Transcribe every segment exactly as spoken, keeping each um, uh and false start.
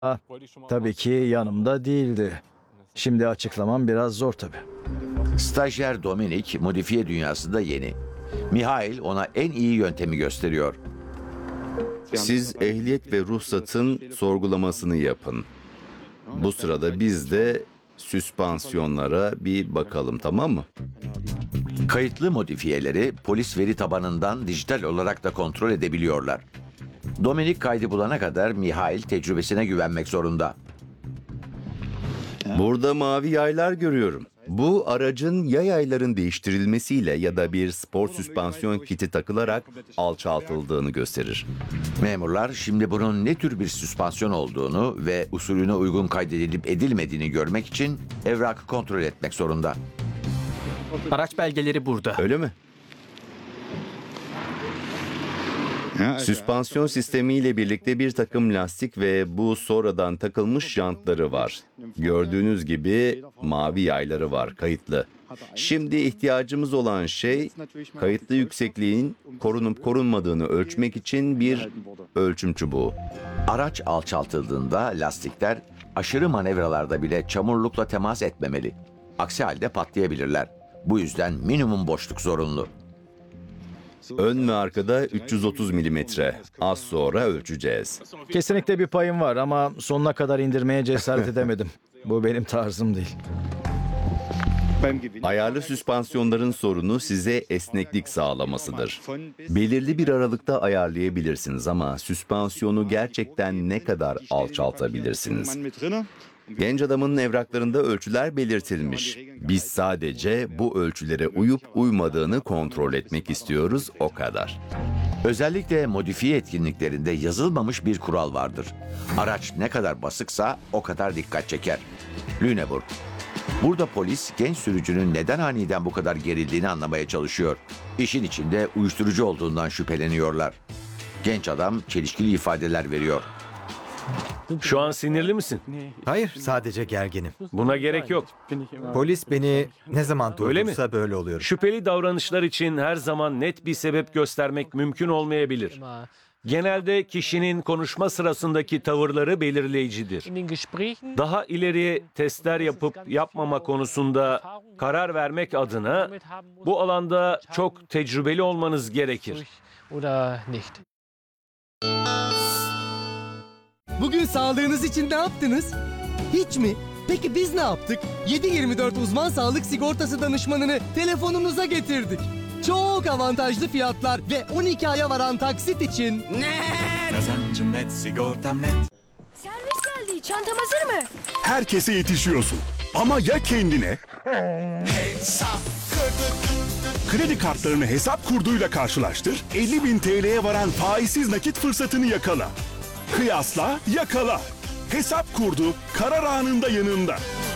Ah, tabii ki yanımda değildi. Şimdi açıklamam biraz zor tabii. Stajyer Dominik modifiye dünyasında yeni. Mihail ona en iyi yöntemi gösteriyor. Siz ehliyet ve ruhsatın sorgulamasını yapın. Bu sırada biz de süspansiyonlara bir bakalım, tamam mı? Kayıtlı modifiyeleri polis veri tabanından dijital olarak da kontrol edebiliyorlar. Dominik kaydı bulana kadar Mihail tecrübesine güvenmek zorunda. Burada mavi yaylar görüyorum. Bu aracın ya yayların değiştirilmesiyle ya da bir spor süspansiyon kiti takılarak alçaltıldığını gösterir. Memurlar şimdi bunun ne tür bir süspansiyon olduğunu ve usulüne uygun kaydedilip edilmediğini görmek için evrakı kontrol etmek zorunda. Araç belgeleri burada. Öyle mi? Süspansiyon sistemiyle birlikte bir takım lastik ve bu sonradan takılmış jantları var. Gördüğünüz gibi mavi yayları var, kayıtlı. Şimdi ihtiyacımız olan şey kayıtlı yüksekliğin korunup korunmadığını ölçmek için bir ölçüm çubuğu. Araç alçaltıldığında lastikler aşırı manevralarda bile çamurlukla temas etmemeli. Aksi halde patlayabilirler. Bu yüzden minimum boşluk zorunlu. Ön ve arkada üç yüz otuz milimetre. Az sonra ölçeceğiz. Kesinlikle bir payım var ama sonuna kadar indirmeye cesaret edemedim. Bu benim tarzım değil. Ayarlı süspansiyonların sorunu size esneklik sağlamasıdır. Belirli bir aralıkta ayarlayabilirsiniz ama süspansiyonu gerçekten ne kadar alçaltabilirsiniz? Genç adamın evraklarında ölçüler belirtilmiş. Biz sadece bu ölçülere uyup uymadığını kontrol etmek istiyoruz, o kadar. Özellikle modifiye etkinliklerinde yazılmamış bir kural vardır. Araç ne kadar basıksa o kadar dikkat çeker. Lüneburg. Burada polis genç sürücünün neden aniden bu kadar gerildiğini anlamaya çalışıyor. İşin içinde uyuşturucu olduğundan şüpheleniyorlar. Genç adam çelişkili ifadeler veriyor. Şu an sinirli misin? Hayır, sadece gerginim. Buna gerek yok. Polis beni ne zaman Öyle mi? durdursa böyle oluyorum. Şüpheli davranışlar için her zaman net bir sebep göstermek mümkün olmayabilir. Genelde kişinin konuşma sırasındaki tavırları belirleyicidir. Daha ileriye testler yapıp yapmama konusunda karar vermek adına bu alanda çok tecrübeli olmanız gerekir. Bugün sağlığınız için ne yaptınız? Hiç mi? Peki biz ne yaptık? yedi yirmi dört uzman sağlık sigortası danışmanını telefonunuza getirdik. Çok avantajlı fiyatlar ve on iki aya varan taksit için. Net! Kazancım net, sigortam net. Servis geldi. Çantam hazır mı? Herkese yetişiyorsun. Ama ya kendine? Kredi kartlarını hesap kurduyla karşılaştır. elli bin T L'ye varan faizsiz nakit fırsatını yakala. Kıyasla, yakala. Hesap kurdu, karar anında yanında.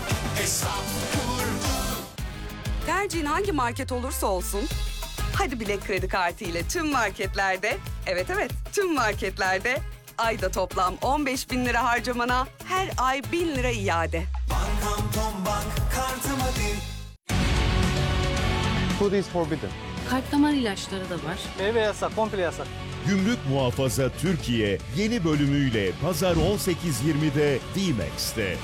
Tercihin hangi market olursa olsun, hadi Bilek kredi kartı ile tüm marketlerde, evet evet tüm marketlerde ayda toplam on beş bin lira harcamana her ay bin lira iade. Bankam Tom Bank, kartım hadi. Food is forbidden. Kalp damar ilaçları da var. Meyve yasak, komple yasak. Gümrük Muhafaza Türkiye yeni bölümüyle Pazar on sekiz yirmide D-Max'te.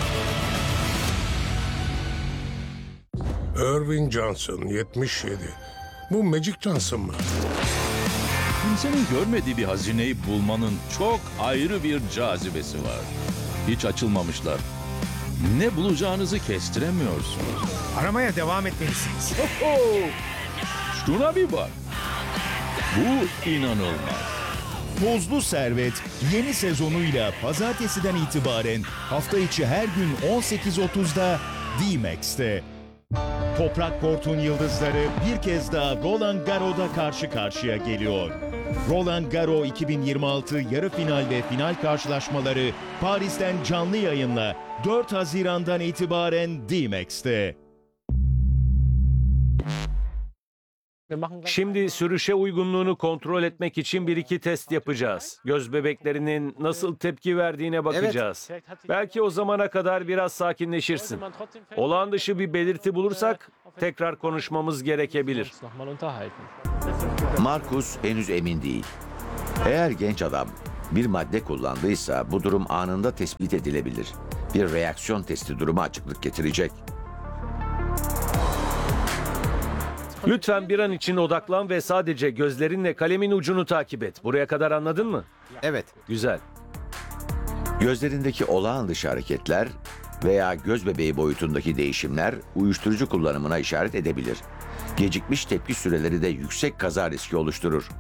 Irving Johnson, yetmiş yedi. Bu Magic Johnson mı? Kimsenin görmediği bir hazineyi bulmanın çok ayrı bir cazibesi var. Hiç açılmamışlar. Ne bulacağınızı kestiremiyorsunuz. Aramaya devam etmelisiniz. Şuna bir bak. Bu inanılmaz. Tozlu Servet yeni sezonuyla pazartesiden itibaren hafta içi her gün on sekiz otuzda D-Max'te. Toprak Port'un yıldızları bir kez daha Roland Garros'da karşı karşıya geliyor. Roland Garros iki bin yirmi altı yarı final ve final karşılaşmaları Paris'ten canlı yayınla dört Haziran'dan itibaren D-Max'te. Şimdi sürüşe uygunluğunu kontrol etmek için bir iki test yapacağız. Göz bebeklerinin nasıl tepki verdiğine bakacağız. Belki o zamana kadar biraz sakinleşirsin. Olağan dışı bir belirti bulursak tekrar konuşmamız gerekebilir. Markus henüz emin değil. Eğer genç adam bir madde kullandıysa bu durum anında tespit edilebilir. Bir reaksiyon testi duruma açıklık getirecek. Lütfen bir an için odaklan ve sadece gözlerinle kalemin ucunu takip et. Buraya kadar anladın mı? Evet. Güzel. Gözlerindeki olağan dışı hareketler veya göz bebeği boyutundaki değişimler uyuşturucu kullanımına işaret edebilir. Gecikmiş tepki süreleri de yüksek kaza riski oluşturur.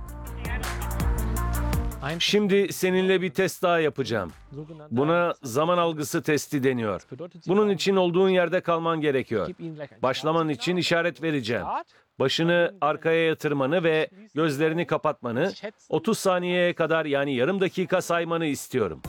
Şimdi seninle bir test daha yapacağım. Buna zaman algısı testi deniyor. Bunun için olduğun yerde kalman gerekiyor. Başlaman için işaret vereceğim. Başını arkaya yatırmanı ve gözlerini kapatmanı, otuz saniyeye kadar yani yarım dakika saymanı istiyorum.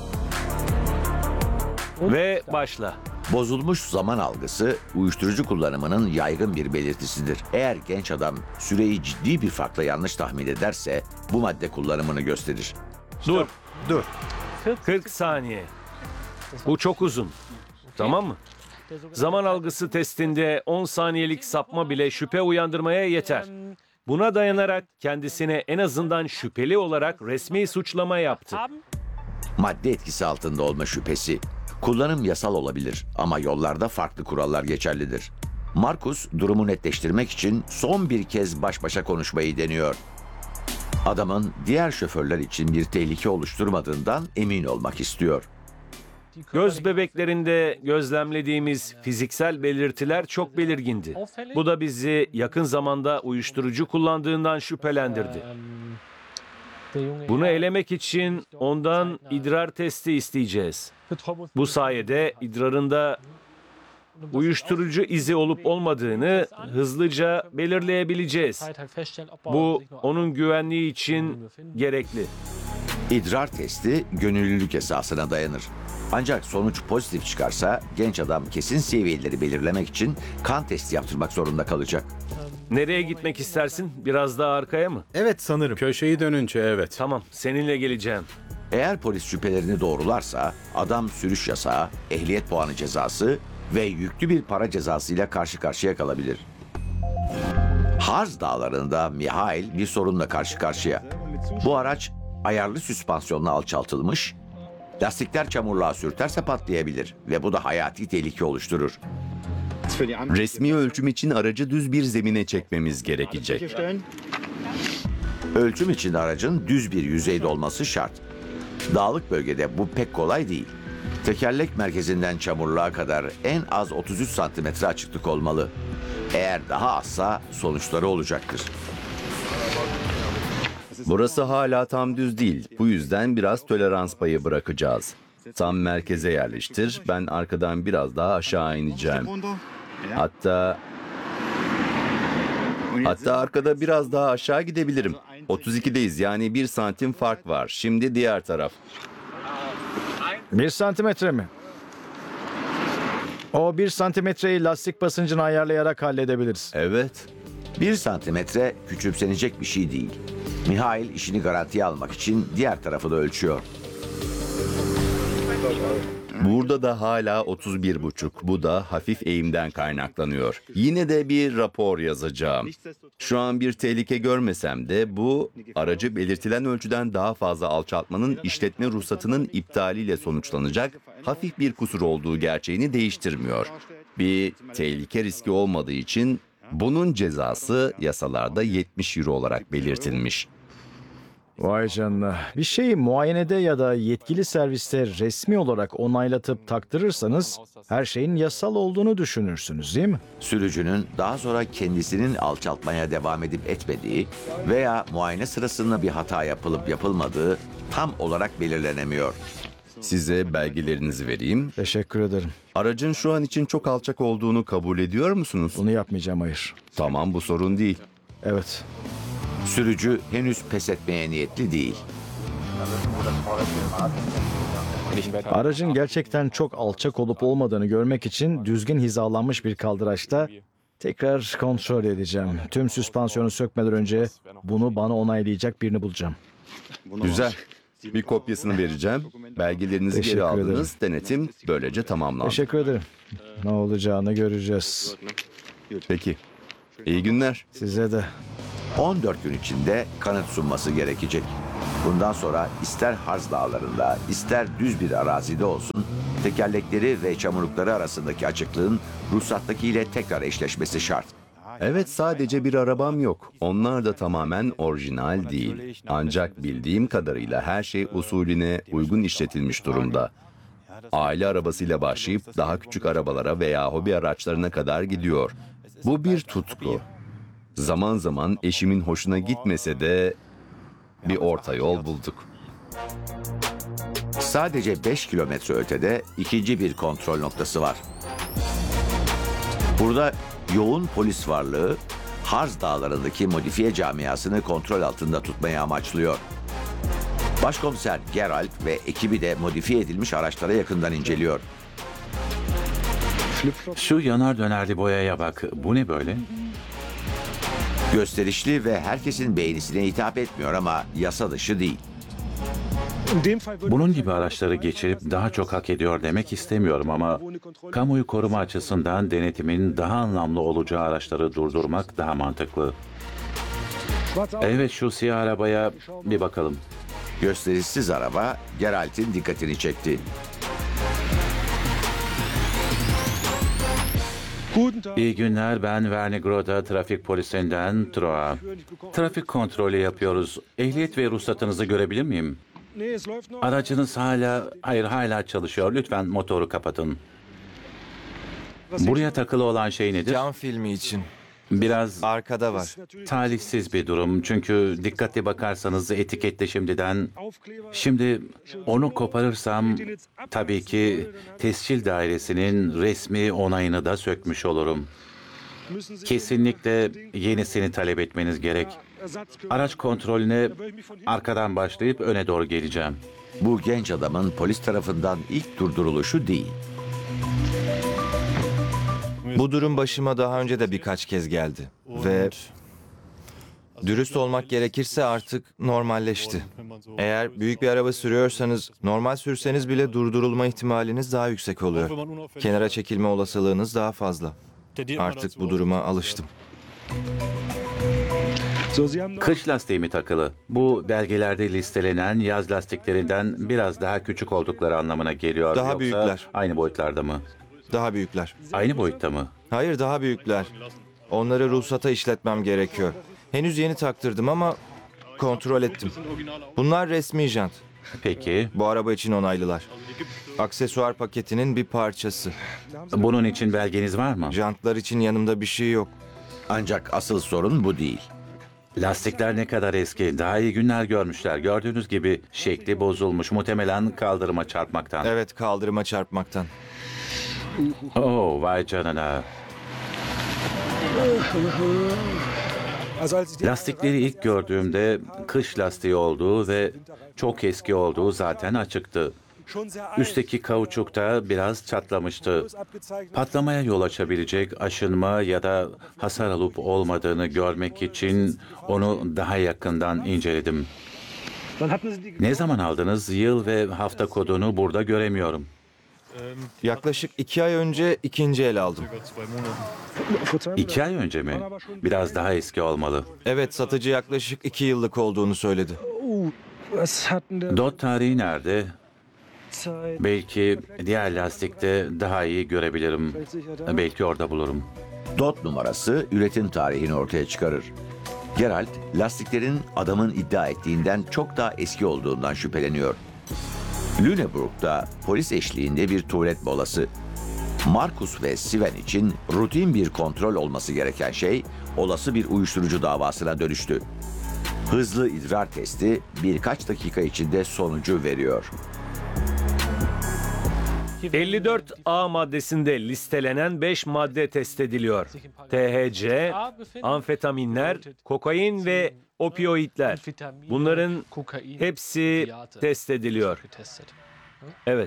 Ve başla. Bozulmuş zaman algısı uyuşturucu kullanımının yaygın bir belirtisidir. Eğer genç adam süreyi ciddi bir farkla yanlış tahmin ederse bu madde kullanımını gösterir. Dur. Dur. kırk saniye. Bu çok uzun. Tamam mı? Zaman algısı testinde on saniyelik sapma bile şüphe uyandırmaya yeter. Buna dayanarak kendisine en azından şüpheli olarak resmi suçlama yaptı. Madde etkisi altında olma şüphesi. Kullanım yasal olabilir ama yollarda farklı kurallar geçerlidir. Markus durumu netleştirmek için son bir kez baş başa konuşmayı deniyor. Adamın diğer şoförler için bir tehlike oluşturmadığından emin olmak istiyor. Göz bebeklerinde gözlemlediğimiz fiziksel belirtiler çok belirgindi. Bu da bizi yakın zamanda uyuşturucu kullandığından şüphelendirdi. Bunu elemek için ondan idrar testi isteyeceğiz. Bu sayede idrarında uyuşturucu izi olup olmadığını hızlıca belirleyebileceğiz. Bu onun güvenliği için gerekli. İdrar testi gönüllülük esasına dayanır. Ancak sonuç pozitif çıkarsa genç adam kesin seviyeleri belirlemek için kan testi yaptırmak zorunda kalacak. Nereye gitmek istersin? Biraz daha arkaya mı? Evet sanırım. Köşeyi dönünce evet. Tamam, seninle geleceğim. Eğer polis şüphelerini doğrularsa adam sürüş yasağı, ehliyet puanı cezası ve yüklü bir para cezasıyla karşı karşıya kalabilir. Harz Dağları'nda Mihail bir sorunla karşı karşıya. Bu araç ayarlı süspansiyonla alçaltılmış, lastikler çamurluğa sürterse patlayabilir ve bu da hayati tehlike oluşturur. Resmi ölçüm için aracı düz bir zemine çekmemiz gerekecek. Ölçüm için aracın düz bir yüzeyde olması şart. Dağlık bölgede bu pek kolay değil. Tekerlek merkezinden çamurluğa kadar en az otuz üç santimetre açıklık olmalı. Eğer daha azsa sonuçları olacaktır. Burası hala tam düz değil. Bu yüzden biraz tolerans payı bırakacağız. Tam merkeze yerleştir. Ben arkadan biraz daha aşağı ineceğim. Hatta Hatta arkada biraz daha aşağı gidebilirim. otuz ikideyiz yani bir santim fark var. Şimdi diğer taraf. Bir santimetre mi? O bir santimetreyi lastik basıncını ayarlayarak halledebiliriz. Evet. Bir santimetre küçümsenecek bir şey değil. Mihail işini garantiye almak için diğer tarafı da ölçüyor. Burada da hala otuz bir buçuk. Bu da hafif eğimden kaynaklanıyor. Yine de bir rapor yazacağım. Şu an bir tehlike görmesem de bu aracı belirtilen ölçüden daha fazla alçaltmanın işletme ruhsatının iptaliyle sonuçlanacak hafif bir kusur olduğu gerçeğini değiştirmiyor. Bir tehlike riski olmadığı için bunun cezası yasalarda yetmiş euro olarak belirtilmiş. Vay canına. Bir şeyi muayenede ya da yetkili serviste resmi olarak onaylatıp taktırırsanız her şeyin yasal olduğunu düşünürsünüz, değil mi? Sürücünün daha sonra kendisinin alçaltmaya devam edip etmediği veya muayene sırasında bir hata yapılıp yapılmadığı tam olarak belirlenemiyor. Size belgelerinizi vereyim. Teşekkür ederim. Aracın şu an için çok alçak olduğunu kabul ediyor musunuz? Bunu yapmayacağım, hayır. Tamam, bu sorun değil. Evet. Sürücü henüz pes etmeye niyetli değil. Aracın gerçekten çok alçak olup olmadığını görmek için düzgün hizalanmış bir kaldıraçta tekrar kontrol edeceğim. Tüm süspansiyonu sökmeden önce bunu bana onaylayacak birini bulacağım. Güzel. Bir kopyasını vereceğim. Belgelerinizi Teşekkür geri aldınız. ederim. Denetim böylece tamamlandı. Teşekkür ederim. Ne olacağını göreceğiz. Peki. İyi günler. Size de. on dört gün içinde kanıt sunması gerekecek. Bundan sonra ister Harz Dağları'nda, ister düz bir arazide olsun, tekerlekleri ve çamurlukları arasındaki açıklığın ruhsattakiyle tekrar eşleşmesi şart. Evet, sadece bir arabam yok. Onlar da tamamen orijinal değil. Ancak bildiğim kadarıyla her şey usulüne uygun işletilmiş durumda. Aile arabasıyla başlayıp daha küçük arabalara veya hobi araçlarına kadar gidiyor. Bu bir tutku. Zaman zaman eşimin hoşuna gitmese de bir orta yol bulduk. Sadece beş kilometre ötede ikinci bir kontrol noktası var. Burada yoğun polis varlığı Harz Dağları'ndaki modifiye camiasını kontrol altında tutmayı amaçlıyor. Başkomiser Geralt ve ekibi de modifiye edilmiş araçlara yakından inceliyor. Şu yanar dönerli boyaya bak. Bu ne böyle? Gösterişli ve herkesin beğenisine hitap etmiyor ama yasa dışı değil. Bunun gibi araçları geçirip daha çok hak ediyor demek istemiyorum ama kamuyu koruma açısından denetimin daha anlamlı olacağı araçları durdurmak daha mantıklı. Evet, şu siyah arabaya bir bakalım. Gösterişsiz araba Geralt'in dikkatini çekti. İyi günler, ben Vernigroda trafik polisinden Troa. Trafik kontrolü yapıyoruz. Ehliyet ve ruhsatınızı görebilir miyim? Aracınız hala, hayır hala çalışıyor. Lütfen motoru kapatın. Buraya takılı olan şey nedir? Cam filmi için. Biraz Arkada var. talihsiz bir durum. Çünkü dikkatli bakarsanız etikette şimdiden... Şimdi onu koparırsam tabii ki tescil dairesinin resmi onayını da sökmüş olurum. Kesinlikle yenisini talep etmeniz gerek. Araç kontrolüne arkadan başlayıp öne doğru geleceğim. Bu genç adamın polis tarafından ilk durduruluşu değil. Bu durum başıma daha önce de birkaç kez geldi. Ve dürüst olmak gerekirse artık normalleşti. Eğer büyük bir araba sürüyorsanız, normal sürseniz bile durdurulma ihtimaliniz daha yüksek oluyor. Kenara çekilme olasılığınız daha fazla. Artık bu duruma alıştım. Kış lastiği mi takılı? Bu belgelerde listelenen yaz lastiklerinden biraz daha küçük oldukları anlamına geliyor. Daha Yoksa büyükler. aynı boyutlarda mı? Daha büyükler. Aynı boyutta mı? Hayır, daha büyükler. Onları ruhsata işletmem gerekiyor. Henüz yeni taktırdım ama kontrol ettim. Bunlar resmi jant. Peki. Bu araba için onaylılar. Aksesuar paketinin bir parçası. Bunun için belgeniz var mı? Jantlar için yanımda bir şey yok. Ancak asıl sorun bu değil. Lastikler ne kadar eski. Daha iyi günler görmüşler. Gördüğünüz gibi şekli bozulmuş. Muhtemelen kaldırıma çarpmaktan. Evet, kaldırıma çarpmaktan. Oh, vay canına. Lastikleri ilk gördüğümde kış lastiği olduğu ve çok eski olduğu zaten açıktı. Üstteki kauçuk da biraz çatlamıştı. Patlamaya yol açabilecek aşınma ya da hasar alıp olmadığını görmek için onu daha yakından inceledim. Ne zaman aldınız? Yıl ve hafta kodunu burada göremiyorum. Yaklaşık iki ay önce ikinci el aldım. İki ay önce mi? Biraz daha eski olmalı. Evet, satıcı yaklaşık iki yıllık olduğunu söyledi. Dot tarihi nerede? Belki diğer lastikte daha iyi görebilirim. Belki orada bulurum. Dot numarası üretim tarihini ortaya çıkarır. Geralt, lastiklerin adamın iddia ettiğinden çok daha eski olduğundan şüpheleniyor. Lüneburg'da polis eşliğinde bir tuvalet molası. Markus ve Sven için rutin bir kontrol olması gereken şey olası bir uyuşturucu davasına dönüştü. Hızlı idrar testi birkaç dakika içinde sonucu veriyor. elli dört A maddesinde listelenen beş madde test ediliyor. T H C, amfetaminler, kokain ve opioidler. Bunların hepsi test ediliyor. Evet.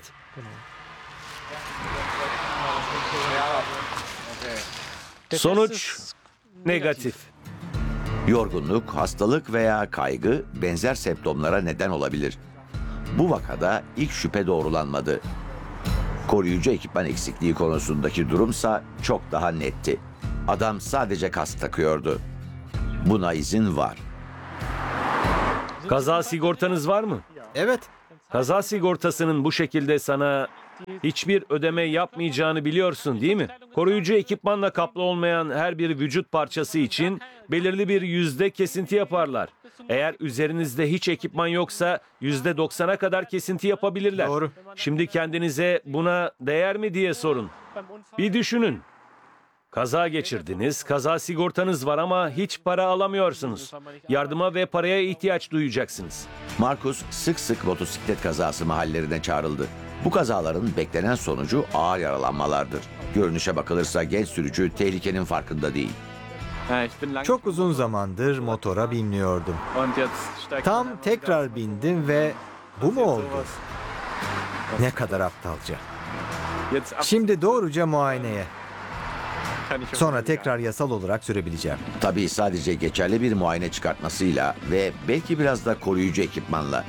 Sonuç negatif. Yorgunluk, hastalık veya kaygı benzer semptomlara neden olabilir. Bu vakada ilk şüphe doğrulanmadı. Koruyucu ekipman eksikliği konusundaki durumsa çok daha netti. Adam sadece kask takıyordu. Buna izin var. Kaza sigortanız var mı? Evet. Kaza sigortasının bu şekilde sana hiçbir ödeme yapmayacağını biliyorsun değil mi? Koruyucu ekipmanla kaplı olmayan her bir vücut parçası için belirli bir yüzde kesinti yaparlar. Eğer üzerinizde hiç ekipman yoksa yüzde doksana kadar kesinti yapabilirler. Doğru. Şimdi kendinize buna değer mi diye sorun. Bir düşünün. Kaza geçirdiniz, kaza sigortanız var ama hiç para alamıyorsunuz. Yardıma ve paraya ihtiyaç duyacaksınız. Markus sık sık motosiklet kazası mahallelerine çağrıldı. Bu kazaların beklenen sonucu ağır yaralanmalardır. Görünüşe bakılırsa genç sürücü tehlikenin farkında değil. Çok uzun zamandır motora binmiyordum. Tam tekrar bindim ve bu mu oldu? Ne kadar aptalca. Şimdi doğruca muayeneye. Sonra tekrar yasal olarak sürebileceğim. Tabii sadece geçerli bir muayene çıkartmasıyla ve belki biraz da koruyucu ekipmanla.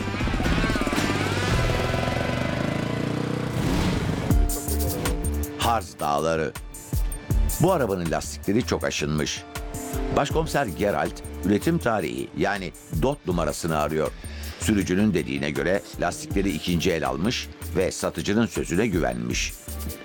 Harz Dağları. Bu arabanın lastikleri çok aşınmış. Başkomiser Geralt, üretim tarihi yani D O T numarasını arıyor. Sürücünün dediğine göre lastikleri ikinci el almış ve satıcının sözüne güvenmiş.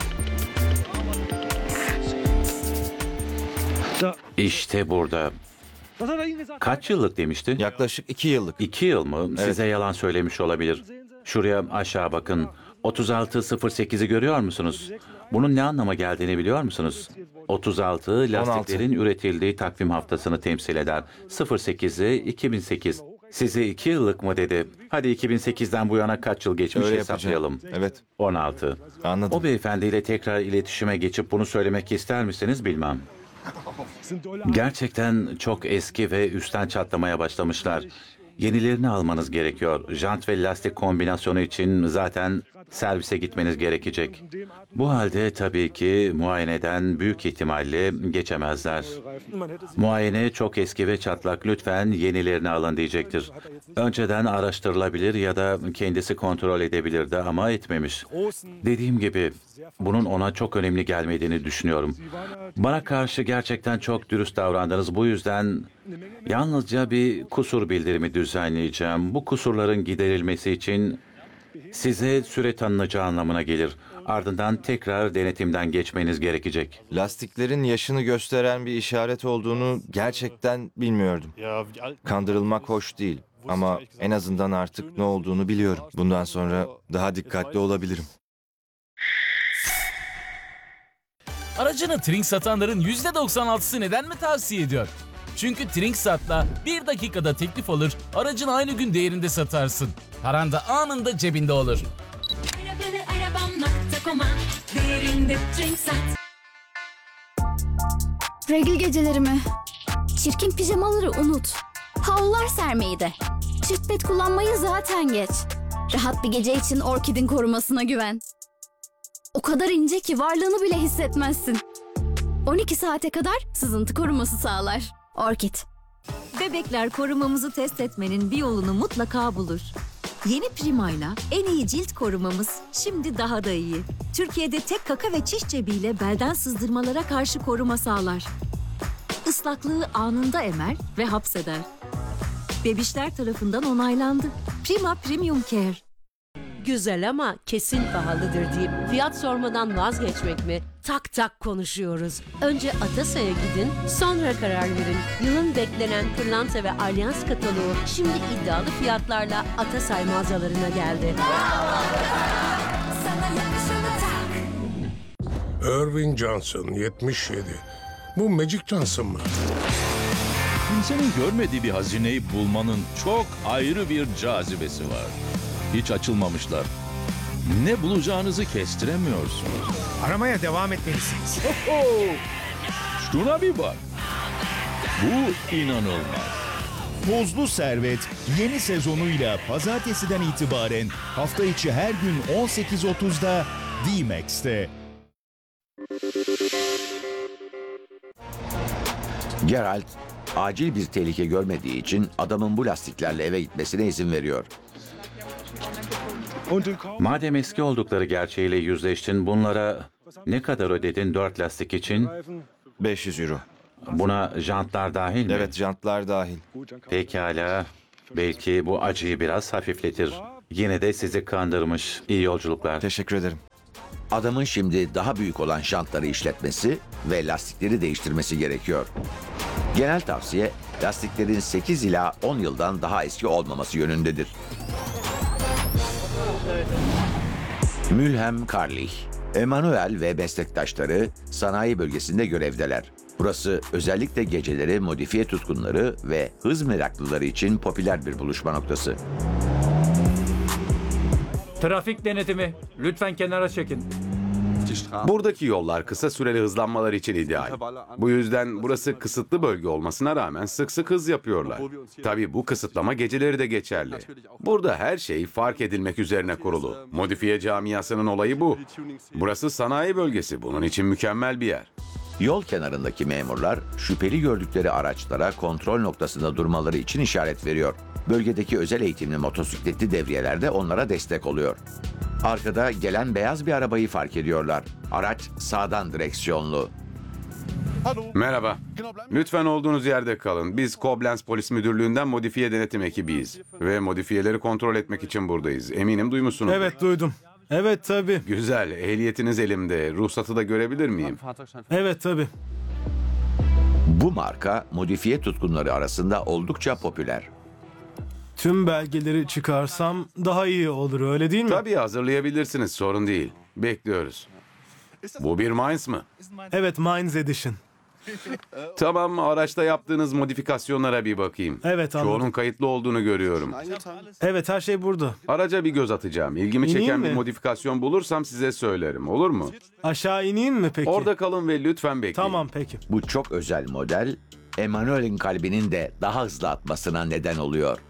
İşte burada. Kaç yıllık demişti? Yaklaşık iki yıllık. İki yıl mı? Evet. Size yalan söylemiş olabilir. Şuraya aşağı bakın. otuz altı sıfır sekizi görüyor musunuz? Bunun ne anlama geldiğini biliyor musunuz? otuz altı lastiklerin üretildiği takvim haftasını temsil eder. sıfır sekizi iki bin sekiz. Size iki yıllık mı dedi? Hadi iki bin sekizden bu yana kaç yıl geçmiş Öyle hesaplayalım. yapacağım. Evet. on altı. Anladım. O beyefendiyle tekrar iletişime geçip bunu söylemek ister misiniz bilmem. Gerçekten çok eski ve üstten çatlamaya başlamışlar. Yenilerini almanız gerekiyor. Jant ve lastik kombinasyonu için zaten servise gitmeniz gerekecek. Bu halde tabii ki muayeneden büyük ihtimalle geçemezler. Muayene çok eski ve çatlak, lütfen yenilerini alın diyecektir. Önceden araştırılabilir ya da kendisi kontrol edebilirdi ama etmemiş. Dediğim gibi bunun ona çok önemli gelmediğini düşünüyorum. Bana karşı gerçekten çok dürüst davrandınız. Bu yüzden yalnızca bir kusur bildirimi düzenleyeceğim. Bu kusurların giderilmesi için size süre tanınacağı anlamına gelir. Ardından tekrar denetimden geçmeniz gerekecek. Lastiklerin yaşını gösteren bir işaret olduğunu gerçekten bilmiyordum. Kandırılmak hoş değil ama en azından artık ne olduğunu biliyorum. Bundan sonra daha dikkatli olabilirim. Aracını Trink satanların yüzde doksan altısı neden mi tavsiye ediyor? Çünkü Trinksat'la bir dakikada teklif alır, aracını aynı gün değerinde satarsın. Paran da anında cebinde olur. Regl gecelerimi. Çirkin pijamaları unut. Havlular sermeyi de. Çift pet kullanmayı zaten geç. Rahat bir gece için Orkid'in korumasına güven. O kadar ince ki varlığını bile hissetmezsin. on iki saate kadar sızıntı koruması sağlar. Orkid. Bebekler korumamızı test etmenin bir yolunu mutlaka bulur. Yeni Prima'yla en iyi cilt korumamız şimdi daha da iyi. Türkiye'de tek kaka ve çiş cebiyle belden sızdırmalara karşı koruma sağlar. Islaklığı anında emer ve hapseder. Bebişler tarafından onaylandı. Prima Premium Care. Güzel ama kesin pahalıdır deyip fiyat sormadan vazgeçmek mi? Tak tak konuşuyoruz. Önce Atasa'ya gidin, sonra karar verin. Yılın beklenen Pırlanta ve Alyans kataloğu şimdi iddialı fiyatlarla Atasay mağazalarına geldi. Irving Johnson yetmiş yedi. Bu Magic Johnson mı? Kimsenin görmediği bir hazineyi bulmanın çok ayrı bir cazibesi var. Hiç açılmamışlar. Ne bulacağınızı kestiremiyorsunuz. Aramaya devam etmelisiniz. Şuna bir bak. Bu inanılmaz. Tozlu Servet yeni sezonuyla pazartesiden itibaren hafta içi her gün on sekiz otuzda D-Max'te. Geralt, acil bir tehlike görmediği için adamın bu lastiklerle eve gitmesine izin veriyor. Madem eski oldukları gerçeğiyle yüzleştin, bunlara ne kadar ödedin dört lastik için? beş yüz euro. Buna jantlar dahil mi? Evet, jantlar dahil. Pekala. Belki bu acıyı biraz hafifletir. Yine de sizi kandırmış. İyi yolculuklar. Teşekkür ederim. Adamın şimdi daha büyük olan jantları işletmesi ve lastikleri değiştirmesi gerekiyor. Genel tavsiye lastiklerin sekiz ila on yıldan daha eski olmaması yönündedir. Mülhem Karlich, Emanuel ve meslektaşları sanayi bölgesinde görevdeler. Burası özellikle geceleri modifiye tutkunları ve hız meraklıları için popüler bir buluşma noktası. Trafik denetimi. Lütfen kenara çekin. Buradaki yollar kısa süreli hızlanmalar için ideal. Bu yüzden burası kısıtlı bölge olmasına rağmen sık sık hız yapıyorlar. Tabii bu kısıtlama geceleri de geçerli. Burada her şey fark edilmek üzerine kurulu. Modifiye camiasının olayı bu. Burası sanayi bölgesi. Bunun için mükemmel bir yer. Yol kenarındaki memurlar şüpheli gördükleri araçlara kontrol noktasında durmaları için işaret veriyor. Bölgedeki özel eğitimli motosikletli devriyeler de onlara destek oluyor. Arkada gelen beyaz bir arabayı fark ediyorlar. Araç sağdan direksiyonlu. Merhaba. Lütfen olduğunuz yerde kalın. Biz Koblenz Polis Müdürlüğü'nden modifiye denetim ekibiyiz. Ve modifiyeleri kontrol etmek için buradayız. Eminim duymuşsunuz. Evet, duydum. Evet, tabii. Güzel. Ehliyetiniz elimde. Ruhsatı da görebilir miyim? Evet, tabii. Bu marka modifiye tutkunları arasında oldukça popüler. Tüm belgeleri çıkarsam daha iyi olur, öyle değil mi? Tabii hazırlayabilirsiniz. Sorun değil. Bekliyoruz. Bu bir Mainz mı? Evet, Mainz Edition. Tamam, araçta yaptığınız modifikasyonlara bir bakayım. Evet, anladım. Çoğunun kayıtlı olduğunu görüyorum. Evet, her şey burada. Araca bir göz atacağım. İlgimi İneyim çeken mi? bir modifikasyon bulursam size söylerim. Olur mu? Aşağı ineyim mi peki? Orada kalın ve lütfen bekleyin. Tamam, peki. Bu çok özel model, Emanuel'in kalbinin de daha hızlı atmasına neden oluyor.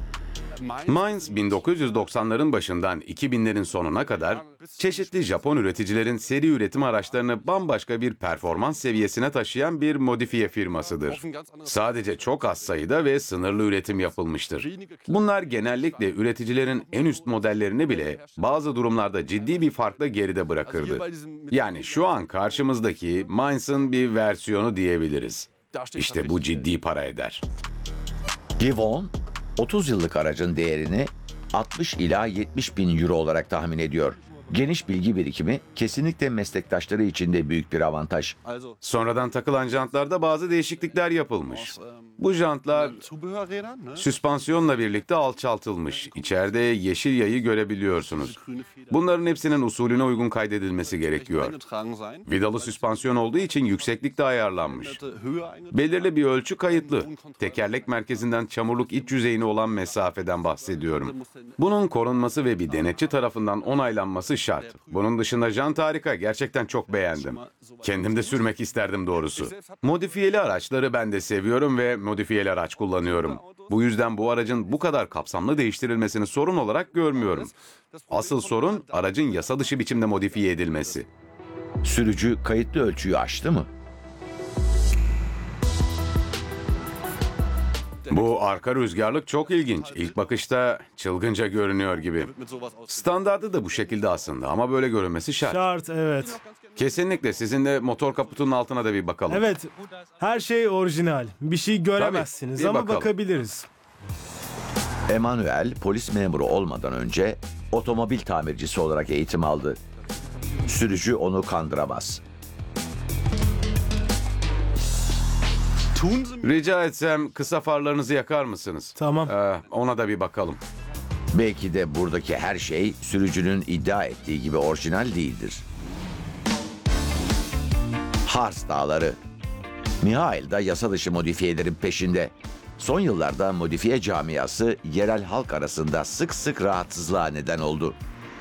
Mainz bin dokuz yüz doksanların başından iki binlerin sonuna kadar çeşitli Japon üreticilerin seri üretim araçlarını bambaşka bir performans seviyesine taşıyan bir modifiye firmasıdır. Sadece çok az sayıda ve sınırlı üretim yapılmıştır. Bunlar genellikle üreticilerin en üst modellerini bile bazı durumlarda ciddi bir farkla geride bırakırdı. Yani şu an karşımızdaki Mainz'ın bir versiyonu diyebiliriz. İşte bu ciddi para eder. Givon, otuz yıllık aracın değerini altmış ila yetmiş bin euro olarak tahmin ediyor. Geniş bilgi birikimi kesinlikle meslektaşları için de büyük bir avantaj. Sonradan takılan jantlarda bazı değişiklikler yapılmış. Bu jantlar süspansiyonla birlikte alçaltılmış. İçeride yeşil yayı görebiliyorsunuz. Bunların hepsinin usulüne uygun kaydedilmesi gerekiyor. Vidalı süspansiyon olduğu için yükseklik de ayarlanmış. Belirli bir ölçü kayıtlı. Tekerlek merkezinden çamurluk iç yüzeyine olan mesafeden bahsediyorum. Bunun korunması ve bir denetçi tarafından onaylanması şart. Bunun dışında jant harika. Gerçekten çok beğendim. Kendim de sürmek isterdim doğrusu. Modifiyeli araçları ben de seviyorum ve modifiyeli araç kullanıyorum. Bu yüzden bu aracın bu kadar kapsamlı değiştirilmesini sorun olarak görmüyorum. Asıl sorun aracın yasa dışı biçimde modifiye edilmesi. Sürücü kayıtlı ölçüyü aştı mı? Bu arka rüzgarlık çok ilginç. İlk bakışta çılgınca görünüyor gibi. Standardı da bu şekilde aslında ama böyle görünmesi şart. Şart, evet. Kesinlikle sizin de motor kaputunun altına da bir bakalım. Evet, her şey orijinal. Bir şey göremezsiniz Tabii, bir ama bakalım. bakabiliriz. Emanuel polis memuru olmadan önce otomobil tamircisi olarak eğitim aldı. Sürücü onu kandıramaz. Rica etsem kısa farlarınızı yakar mısınız? Tamam. Ee, ona da bir bakalım. Belki de buradaki her şey sürücünün iddia ettiği gibi orijinal değildir. Harz Dağları. Mihail da yasa dışı modifiyelerin peşinde. Son yıllarda modifiye camiası yerel halk arasında sık sık rahatsızlığa neden oldu.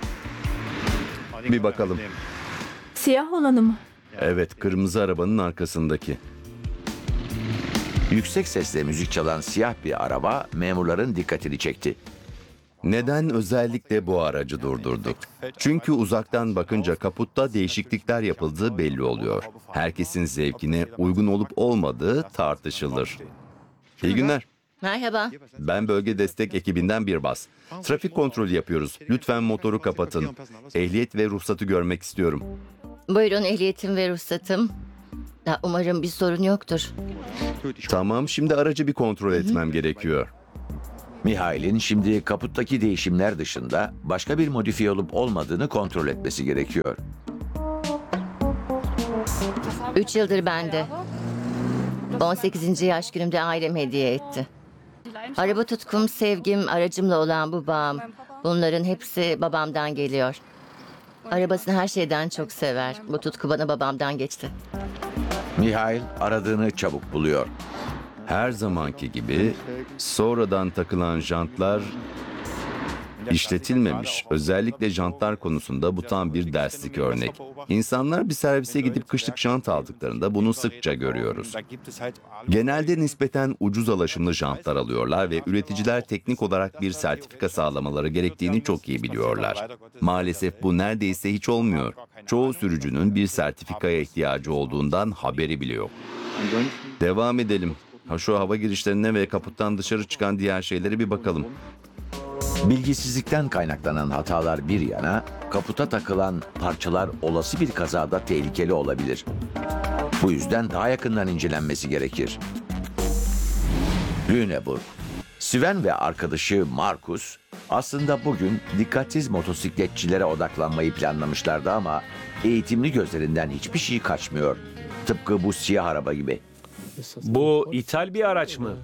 Bir bakalım. Siyah olanı mı? Evet, kırmızı arabanın arkasındaki. Yüksek sesle müzik çalan siyah bir araba memurların dikkatini çekti. Neden özellikle bu aracı durdurduk? Çünkü uzaktan bakınca kaputta değişiklikler yapıldığı belli oluyor. Herkesin zevkine uygun olup olmadığı tartışılır. İyi günler. Merhaba. Ben bölge destek ekibinden bir bas. Trafik kontrolü yapıyoruz. Lütfen motoru kapatın. Ehliyet ve ruhsatı görmek istiyorum. Buyurun ehliyetim ve ruhsatım. Ya, umarım bir sorun yoktur. Tamam, şimdi aracı bir kontrol etmem gerekiyor. Mihail'in şimdi kaputtaki değişimler dışında başka bir modifiye olup olmadığını kontrol etmesi gerekiyor. Üç yıldır bende. on sekizinci yaş günümde ailem hediye etti. Araba tutkum, sevgim, aracımla olan bu bağım. Bunların hepsi babamdan geliyor. Arabasını her şeyden çok sever. Bu tutku bana babamdan geçti. Mihail aradığını çabuk buluyor. Her zamanki gibi sonradan takılan jantlar işletilmemiş. Özellikle jantlar konusunda bu tam bir derslik örnek. İnsanlar bir servise gidip kışlık jant aldıklarında bunu sıkça görüyoruz. Genelde nispeten ucuz alaşımlı jantlar alıyorlar ve üreticiler teknik olarak bir sertifika sağlamaları gerektiğini çok iyi biliyorlar. Maalesef bu neredeyse hiç olmuyor. Çoğu sürücünün bir sertifikaya ihtiyacı olduğundan haberi bile yok. Devam edelim. Ha, şu hava girişlerine ve kaputtan dışarı çıkan diğer şeylere bir bakalım. Bilgisizlikten kaynaklanan hatalar bir yana, kaputa takılan parçalar olası bir kazada tehlikeli olabilir. Bu yüzden daha yakından incelenmesi gerekir. Lüneburg, Sven ve arkadaşı Markus aslında bugün dikkatsiz motosikletçilere odaklanmayı planlamışlardı ama eğitimli gözlerinden hiçbir şey kaçmıyor. Tıpkı bu siyah araba gibi. Bu ithal bir araç mı?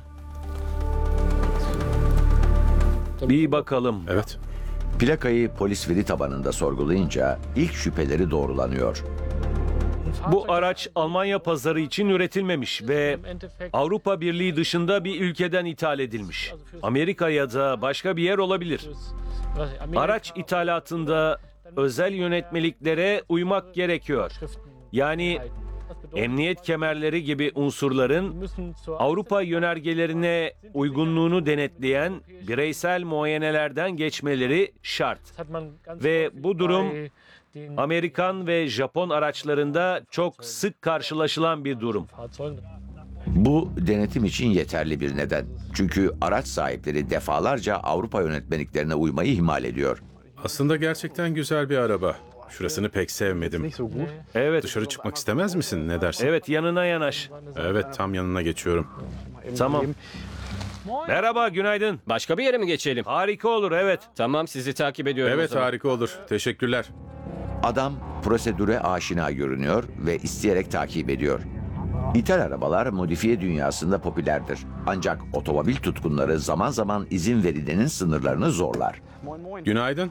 Bir bakalım. Evet. Plakayı polis veri tabanında sorgulayınca ilk şüpheleri doğrulanıyor. Bu araç Almanya pazarı için üretilmemiş ve Avrupa Birliği dışında bir ülkeden ithal edilmiş. Amerika ya da başka bir yer olabilir. Araç ithalatında özel yönetmeliklere uymak gerekiyor. Yani emniyet kemerleri gibi unsurların Avrupa yönergelerine uygunluğunu denetleyen bireysel muayenelerden geçmeleri şart. Ve bu durum Amerikan ve Japon araçlarında çok sık karşılaşılan bir durum. Bu denetim için yeterli bir neden. Çünkü araç sahipleri defalarca Avrupa yönetmeliklerine uymayı ihmal ediyor. Aslında gerçekten güzel bir araba. Şurasını pek sevmedim. Evet. Dışarı çıkmak istemez misin? Ne dersin? Evet, yanına yanaş. Evet, tam yanına geçiyorum. Tamam. Merhaba, günaydın. Başka bir yere mi geçelim? Harika olur, evet. Tamam, sizi takip ediyorum. Evet, harika olur. Teşekkürler. Adam prosedüre aşina görünüyor ve isteyerek takip ediyor. İthal arabalar modifiye dünyasında popülerdir. Ancak otomobil tutkunları zaman zaman izin verilenin sınırlarını zorlar. Günaydın.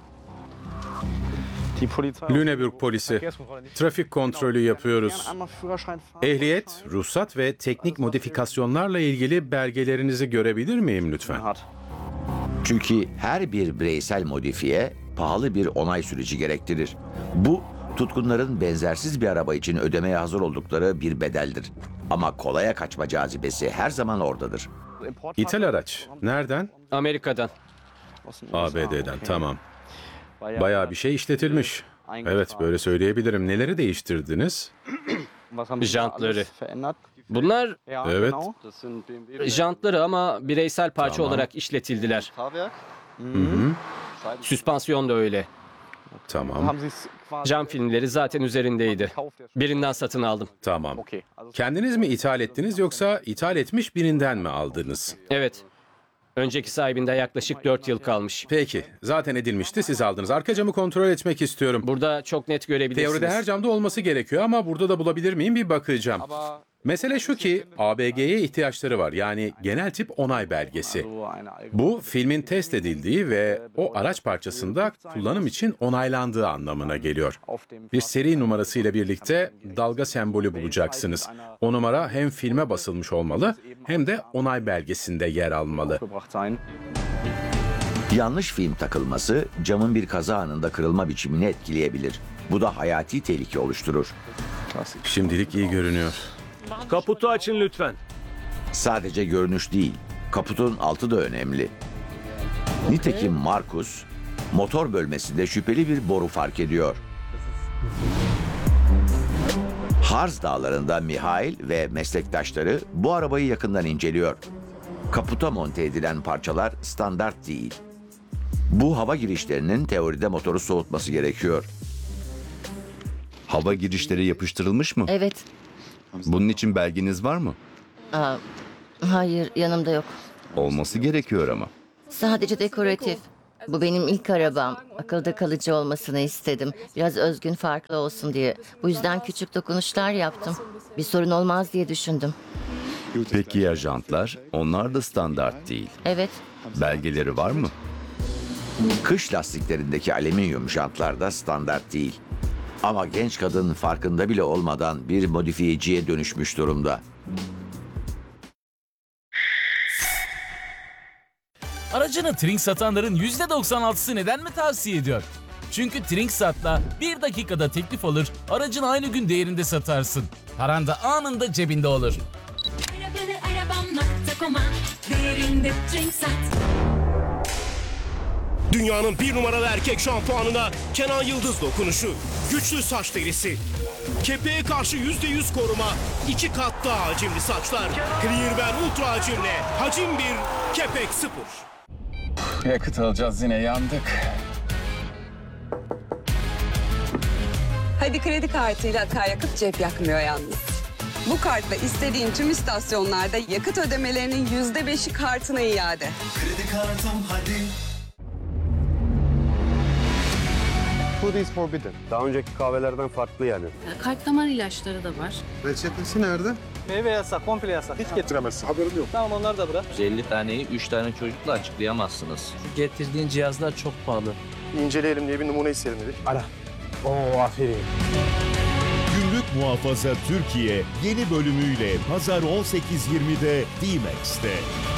Lüneburg polisi. Trafik kontrolü yapıyoruz. Ehliyet, ruhsat ve teknik modifikasyonlarla ilgili belgelerinizi görebilir miyim lütfen? Çünkü her bir bireysel modifiye pahalı bir onay süreci gerektirir. Bu, tutkunların benzersiz bir araba için ödemeye hazır oldukları bir bedeldir. Ama kolaya kaçma cazibesi her zaman oradadır. İthal araç. Nereden? Amerika'dan. A B D'den, tamam. Bayağı bir şey işletilmiş. Evet, böyle söyleyebilirim. Neleri değiştirdiniz? Jantları. Bunlar Evet. jantları ama bireysel parça Tamam. olarak işletildiler. Hı hı. Süspansiyon da öyle. Tamam. Cam filmleri zaten üzerindeydi. Birinden satın aldım. Tamam. Kendiniz mi ithal ettiniz yoksa ithal etmiş birinden mi aldınız? Evet. Önceki sahibinde yaklaşık dört yıl kalmış. Peki. Zaten edilmişti, siz aldınız. Arka camı kontrol etmek istiyorum. Burada çok net görebilirsiniz. Teoride her camda olması gerekiyor ama burada da bulabilir miyim bir bakacağım. Mesele şu ki A B G'ye ihtiyaçları var. Yani genel tip onay belgesi. Bu filmin test edildiği ve o araç parçasında kullanım için onaylandığı anlamına geliyor. Bir seri numarası ile birlikte dalga sembolü bulacaksınız. O numara hem filme basılmış olmalı hem de onay belgesinde yer almalı. Yanlış film takılması camın bir kaza anında kırılma biçimini etkileyebilir. Bu da hayati tehlike oluşturur. Şimdilik iyi görünüyor. Kaputu açın lütfen. Sadece görünüş değil, kaputun altı da önemli. Nitekim Markus, motor bölmesinde şüpheli bir boru fark ediyor. Harz dağlarında Mihail ve meslektaşları bu arabayı yakından inceliyor. Kaputa monte edilen parçalar standart değil. Bu hava girişlerinin teoride motoru soğutması gerekiyor. Hava girişleri yapıştırılmış mı? Evet. Bunun için belgeniz var mı? Aa, hayır, yanımda yok. Olması gerekiyor ama. Sadece dekoratif. Bu benim ilk arabam. Akılda kalıcı olmasını istedim. Biraz özgün, farklı olsun diye. Bu yüzden küçük dokunuşlar yaptım. Bir sorun olmaz diye düşündüm. Peki ya jantlar? Onlar da standart değil. Evet. Belgeleri var mı? Kış lastiklerindeki alüminyum jantlar da standart değil. Ama genç kadın farkında bile olmadan bir modifiyeciye dönüşmüş durumda. Aracını Trink satanların yüzde doksan altısı neden mi tavsiye ediyor? Çünkü Trinksat'la bir dakikada teklif alır, aracını aynı gün değerinde satarsın. Paran da anında cebinde olur. Dünyanın bir numaralı erkek şampuanına Kenan Yıldız dokunuşu. Güçlü saç derisi. Kepeğe karşı yüzde yüz koruma. iki kat daha hacimli saçlar. Clearwear Ultra hacimle. Hacim bir, kepek sıfır. Yakıt alacağız, yine yandık. Hadi kredi kartıyla akaryakıt cep yakmıyor yalnız. Bu kartla istediğin tüm istasyonlarda yakıt ödemelerinin yüzde beşi kartına iade. Kredi kartım hadi. Food is forbidden. Daha önceki kahvelerden farklı yani. Kalp damar ilaçları da var. Reçetesi nerede? Meyve yasak, komple yasak. Hiç getiremezsin. Haberim yok. Tamam, onları da bırak. yüz elli taneyi üç tane çocukla açıklayamazsınız. Şu getirdiğin cihazlar çok pahalı. İnceleyelim diye bir numune isteyelim dedik. Ara. Oo, aferin. Gümrük Muhafaza Türkiye yeni bölümüyle Pazar on sekiz yirmide D-Max'te.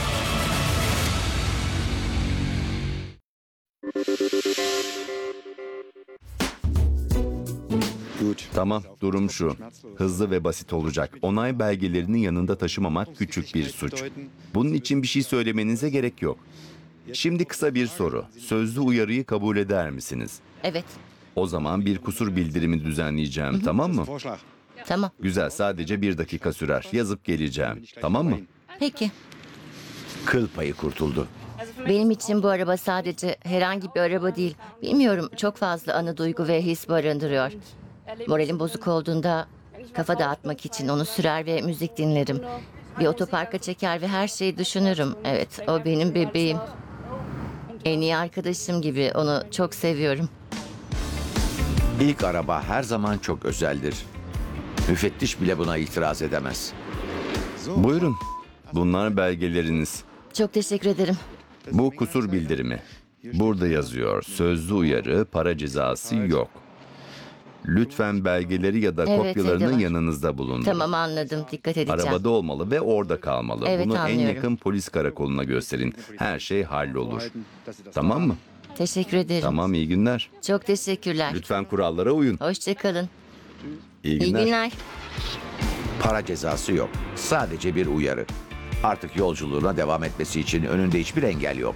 Tamam, durum şu. Hızlı ve basit olacak. Onay belgelerinin yanında taşımamak küçük bir suç. Bunun için bir şey söylemenize gerek yok. Şimdi kısa bir soru. Sözlü uyarıyı kabul eder misiniz? Evet. O zaman bir kusur bildirimi düzenleyeceğim, tamam mı? Tamam. Güzel, sadece bir dakika sürer. Yazıp geleceğim, tamam mı? Peki. Kıl payı kurtuldu. Benim için bu araba sadece herhangi bir araba değil. Bilmiyorum, çok fazla anı, duygu ve his barındırıyor. Moralim bozuk olduğunda kafa dağıtmak için onu sürer ve müzik dinlerim. Bir otoparka çeker ve her şeyi düşünürüm. Evet, o benim bebeğim. En iyi arkadaşım gibi, onu çok seviyorum. İlk araba her zaman çok özeldir. Müfettiş bile buna itiraz edemez. Buyurun, bunlar belgeleriniz. Çok teşekkür ederim. Bu kusur bildirimi. Burada yazıyor, sözlü uyarı, para cezası yok. Lütfen belgeleri ya da Evet, kopyalarını evde var. yanınızda bulundurun. Tamam, anladım. Dikkat edeceğim. Arabada olmalı ve orada kalmalı. Evet, Bunu en anlıyorum. yakın polis karakoluna gösterin. Her şey hallolur. Tamam mı? Teşekkür ederim. Tamam, iyi günler. Çok teşekkürler. Lütfen kurallara uyun. Hoşçakalın. İyi İyi günler. günler. Para cezası yok. Sadece bir uyarı. Artık yolculuğuna devam etmesi için önünde hiçbir engel yok.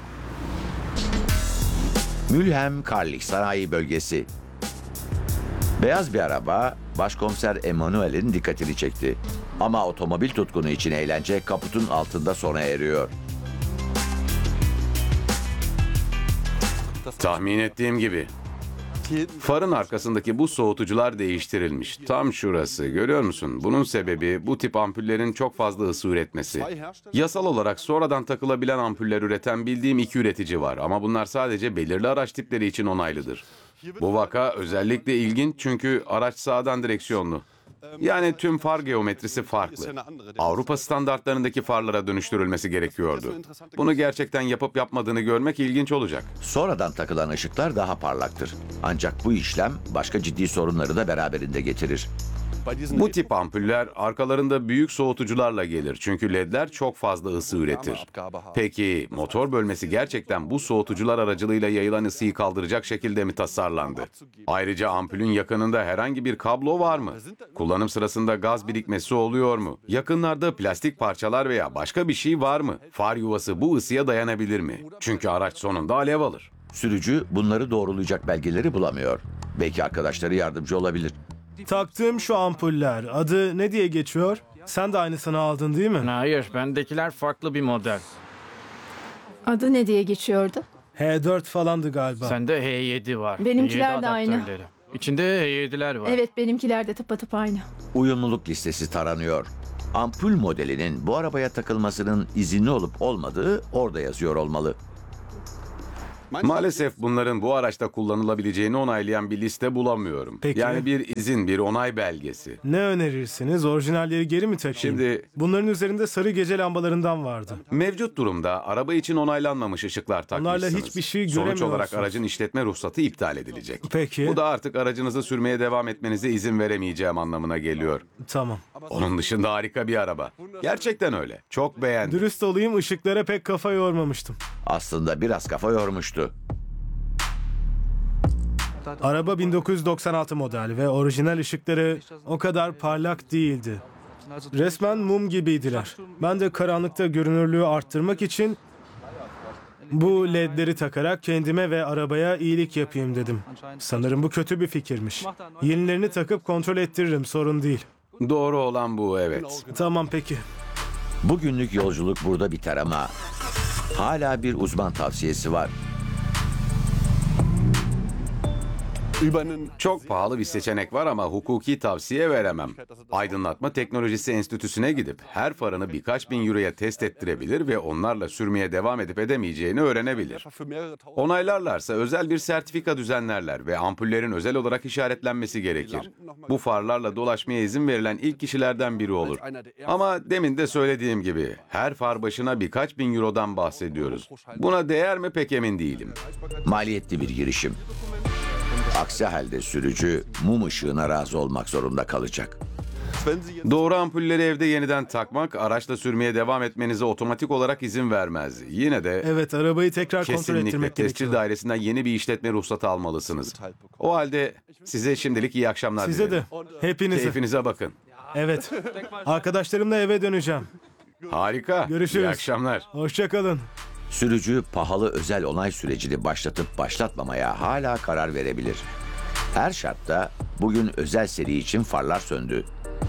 Mülhem Karlik Sanayi Bölgesi. Beyaz bir araba Başkomiser Emanuel'in dikkatini çekti. Ama otomobil tutkunu için eğlence kaputun altında sona eriyor. Tahmin ettiğim gibi. Farın arkasındaki bu soğutucular değiştirilmiş. Tam şurası, görüyor musun? Bunun sebebi bu tip ampullerin çok fazla ısı üretmesi. Yasal olarak sonradan takılabilen ampuller üreten bildiğim iki üretici var ama bunlar sadece belirli araç tipleri için onaylıdır. Bu vaka özellikle ilginç çünkü araç sağdan direksiyonlu. Yani tüm far geometrisi farklı. Avrupa standartlarındaki farlara dönüştürülmesi gerekiyordu. Bunu gerçekten yapıp yapmadığını görmek ilginç olacak. Sonradan takılan ışıklar daha parlaktır. Ancak bu işlem başka ciddi sorunları da beraberinde getirir. Bu tip ampuller arkalarında büyük soğutucularla gelir çünkü ledler çok fazla ısı üretir. Peki motor bölmesi gerçekten bu soğutucular aracılığıyla yayılan ısıyı kaldıracak şekilde mi tasarlandı? Ayrıca ampulün yakınında herhangi bir kablo var mı? Kullanım sırasında gaz birikmesi oluyor mu? Yakınlarda plastik parçalar veya başka bir şey var mı? Far yuvası bu ısıya dayanabilir mi? Çünkü araç sonunda alev alır. Sürücü bunları doğrulayacak belgeleri bulamıyor. Belki arkadaşları yardımcı olabilir. Taktığım şu ampuller adı ne diye geçiyor? Sen de aynısını aldın değil mi? Hayır, bendekiler farklı bir model. Adı ne diye geçiyordu? H dört falandı galiba. Sende H yedi var. Benimkiler H yedi de aynı. adaptörleri. İçinde H yediler var. Evet, benimkiler de tıpatıp aynı. Uyumluluk listesi taranıyor. Ampul modelinin bu arabaya takılmasının izinli olup olmadığı orada yazıyor olmalı. Maalesef bunların bu araçta kullanılabileceğini onaylayan bir liste bulamıyorum. Peki. Yani bir izin, bir onay belgesi. Ne önerirsiniz? Orijinalleri geri mi takayım? Şimdi Bunların üzerinde sarı gece lambalarından vardı. mevcut durumda araba için onaylanmamış ışıklar takmışsınız. hiçbir şey Sonuç göremiyorsunuz. olarak aracın işletme ruhsatı iptal edilecek. Peki. Bu da artık aracınızı sürmeye devam etmenize izin veremeyeceğim anlamına geliyor. Tamam. Onun dışında harika bir araba. Gerçekten öyle. Çok beğendim. Dürüst olayım, ışıklara pek kafa yormamıştım. Aslında biraz kafa yormuştu. Araba bin dokuz yüz doksan altı model ve orijinal ışıkları o kadar parlak değildi. Resmen mum gibiydiler. Ben de karanlıkta görünürlüğü arttırmak için bu ledleri takarak kendime ve arabaya iyilik yapayım dedim. Sanırım bu kötü bir fikirmiş. Yenilerini takıp kontrol ettiririm, sorun değil. Doğru olan bu, evet. Tamam peki. Bugünlük yolculuk burada biter ama hala bir uzman tavsiyesi var. Çok pahalı bir seçenek var ama hukuki tavsiye veremem. Aydınlatma Teknolojisi Enstitüsü'ne gidip her farını birkaç bin euroya test ettirebilir ve onlarla sürmeye devam edip edemeyeceğini öğrenebilir. Onaylarlarsa özel bir sertifika düzenlerler ve ampullerin özel olarak işaretlenmesi gerekir. Bu farlarla dolaşmaya izin verilen ilk kişilerden biri olur. Ama demin de söylediğim gibi her far başına birkaç bin eurodan bahsediyoruz. Buna değer mi pek emin değilim. Maliyetli bir girişim. Aksi halde sürücü mum ışığına razı olmak zorunda kalacak. Doğru ampulleri evde yeniden takmak, araçla sürmeye devam etmenize otomatik olarak izin vermez. Yine de Evet, arabayı tekrar kontrol kesinlikle ettirmek tescil gerekiyor. dairesinden yeni bir işletme ruhsatı almalısınız. O halde size şimdilik iyi akşamlar Size de, dilerim. hepinize. Keyfinize bakın. Evet. Arkadaşlarımla eve döneceğim. Harika. Görüşürüz. İyi akşamlar. Hoşça kalın. Sürücü pahalı özel onay sürecini başlatıp başlatmamaya hala karar verebilir. Her şartta bugün özel seri için farlar söndü.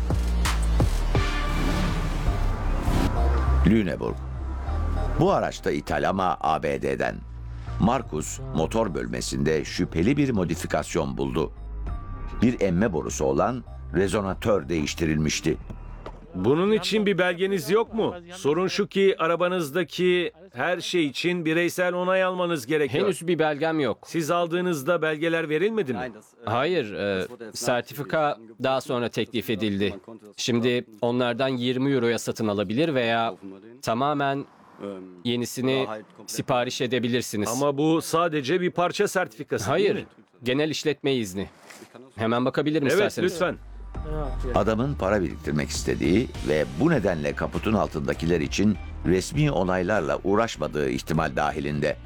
Lüneburg. Bu araçta ithal ama A B D'den. Marcus motor bölmesinde şüpheli bir modifikasyon buldu. Bir emme borusu olan rezonatör değiştirilmişti. Bunun için bir belgeniz yok mu? Sorun şu ki arabanızdaki her şey için bireysel onay almanız gerekiyor. Henüz bir belgem yok. Siz aldığınızda belgeler verilmedi mi? Hayır, e, sertifika daha sonra teklif edildi. Şimdi onlardan yirmi euroya satın alabilir veya tamamen yenisini sipariş edebilirsiniz. Ama bu sadece bir parça sertifikası değil Hayır, mi? genel işletme izni. Hemen bakabilirim Evet, isterseniz. lütfen. Adamın para biriktirmek istediği ve bu nedenle kaputun altındakiler için resmi onaylarla uğraşmadığı ihtimal dahilinde.